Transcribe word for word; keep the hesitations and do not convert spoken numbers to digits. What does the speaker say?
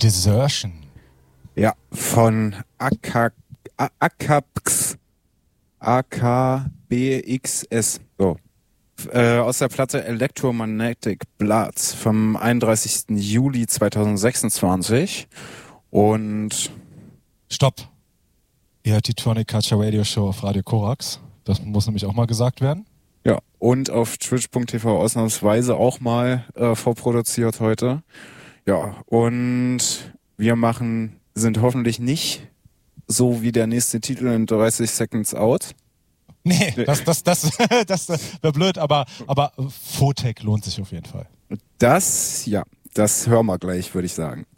Desertion. Ja, von A K X A K B X S. So. Äh, aus der Platte Electromagnetic Blood vom einunddreißigsten Juli zweitausendsechsundzwanzig. Und Stopp. Ihr hört die Tronic Culture Radio Show auf Radio Korax. Das muss nämlich auch mal gesagt werden. Ja, und auf twitch punkt t v ausnahmsweise auch mal äh, vorproduziert heute. Ja, und wir machen, sind hoffentlich nicht so wie der nächste Titel in dreißig Seconds Out. Nee, das, das, das, das, das wäre blöd, aber, aber Photek lohnt sich auf jeden Fall. Das, ja, das hören wir gleich, würde ich sagen.